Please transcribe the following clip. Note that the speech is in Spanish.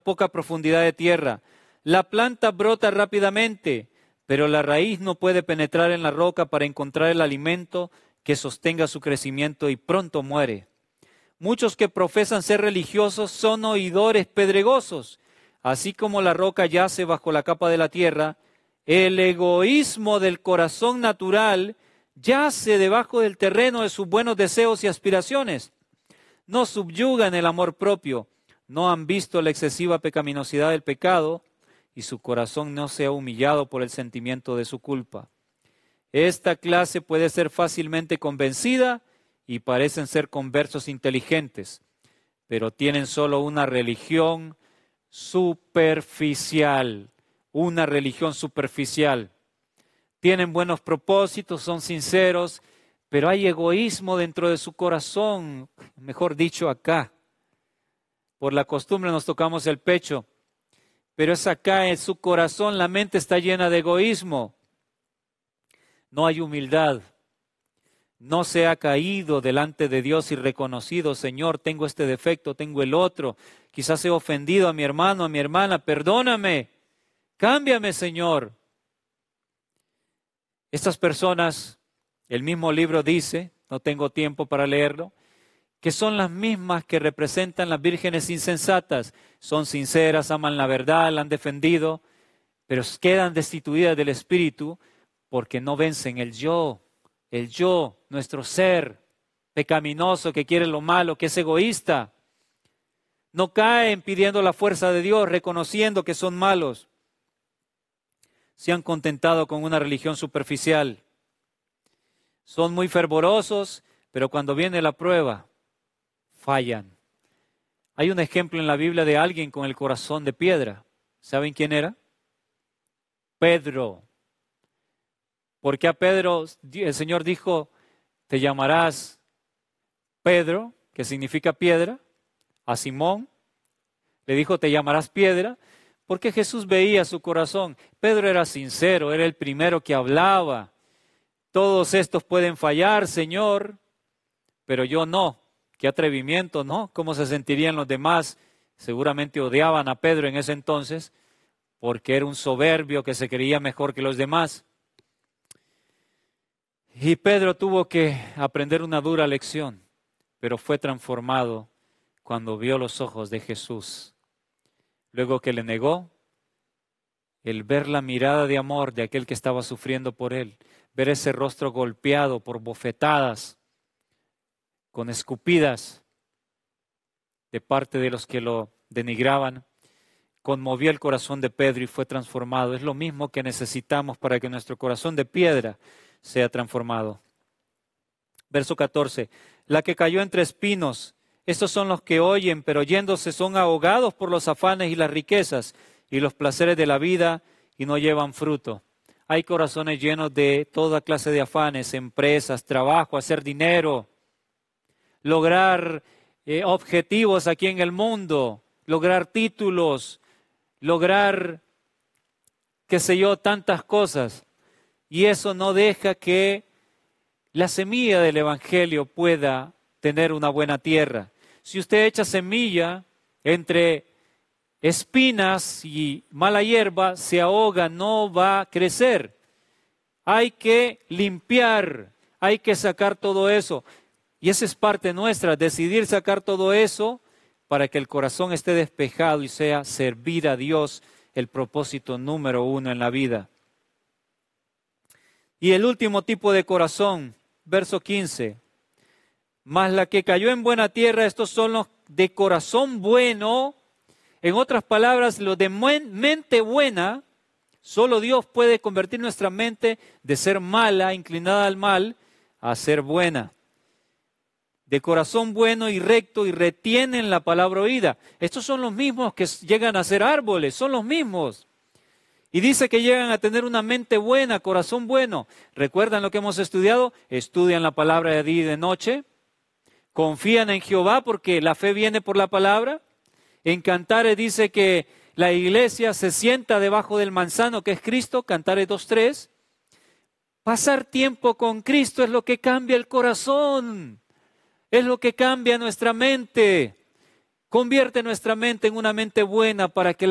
poca profundidad de tierra. La planta brota rápidamente, pero la raíz no puede penetrar en la roca para encontrar el alimento que sostenga su crecimiento y pronto muere. Muchos que profesan ser religiosos son oidores pedregosos. Así como la roca yace bajo la capa de la tierra, el egoísmo del corazón natural yace debajo del terreno de sus buenos deseos y aspiraciones. No subyugan el amor propio, no han visto la excesiva pecaminosidad del pecado y su corazón no se ha humillado por el sentimiento de su culpa. Esta clase puede ser fácilmente convencida y parecen ser conversos inteligentes, pero tienen solo una religión superficial, una religión superficial. Tienen buenos propósitos, son sinceros, pero hay egoísmo dentro de su corazón, mejor dicho acá. Por la costumbre nos tocamos el pecho, pero es acá en su corazón, la mente está llena de egoísmo. No hay humildad. No se ha caído delante de Dios y reconocido, Señor, tengo este defecto, tengo el otro. Quizás he ofendido a mi hermano, a mi hermana, perdóname, cámbiame, Señor. Estas personas, el mismo libro dice, no tengo tiempo para leerlo, que son las mismas que representan las vírgenes insensatas. Son sinceras, aman la verdad, la han defendido, pero quedan destituidas del espíritu porque no vencen el yo, nuestro ser pecaminoso que quiere lo malo, que es egoísta. No caen pidiendo la fuerza de Dios, reconociendo que son malos. Se han contentado con una religión superficial. Son muy fervorosos, pero cuando viene la prueba, fallan. Hay un ejemplo en la Biblia de alguien con el corazón de piedra. ¿Saben quién era? Pedro. Porque a Pedro el Señor dijo, te llamarás Pedro, que significa piedra. A Simón le dijo, te llamarás piedra, porque Jesús veía su corazón. Pedro era sincero, era el primero que hablaba. Todos estos pueden fallar, Señor, pero yo no. Qué atrevimiento, ¿no? ¿Cómo se sentirían los demás? Seguramente odiaban a Pedro en ese entonces, porque era un soberbio que se creía mejor que los demás. Y Pedro tuvo que aprender una dura lección, pero fue transformado cuando vio los ojos de Jesús. Luego que le negó, el ver la mirada de amor de aquel que estaba sufriendo por él, ver ese rostro golpeado por bofetadas, con escupidas de parte de los que lo denigraban, conmovió el corazón de Pedro y fue transformado. Es lo mismo que necesitamos para que nuestro corazón de piedra sea transformado. Verso 14. La que cayó entre espinos, estos son los que oyen, pero yéndose son ahogados por los afanes y las riquezas y los placeres de la vida y no llevan fruto. Hay corazones llenos de toda clase de afanes, empresas, trabajo, hacer dinero, lograr objetivos aquí en el mundo, lograr títulos, lograr, qué sé yo, tantas cosas. Y eso no deja que la semilla del Evangelio pueda tener una buena tierra. Si usted echa semilla entre espinas y mala hierba, se ahoga, no va a crecer. Hay que limpiar, hay que sacar todo eso. Y esa es parte nuestra, decidir sacar todo eso para que el corazón esté despejado y sea servir a Dios el propósito número 1 en la vida. Y el último tipo de corazón, verso 15. Mas la que cayó en buena tierra, estos son los de corazón bueno. En otras palabras, los de mente buena. Solo Dios puede convertir nuestra mente de ser mala, inclinada al mal, a ser buena. De corazón bueno y recto y retienen la palabra oída. Estos son los mismos que llegan a ser árboles, son los mismos. Y dice que llegan a tener una mente buena, corazón bueno. ¿Recuerdan lo que hemos estudiado? Estudian la palabra de día y de noche. Confían en Jehová porque la fe viene por la palabra. En Cantares dice que la iglesia se sienta debajo del manzano que es Cristo, Cantares 2:3. Pasar tiempo con Cristo es lo que cambia el corazón, es lo que cambia nuestra mente. Convierte nuestra mente en una mente buena para que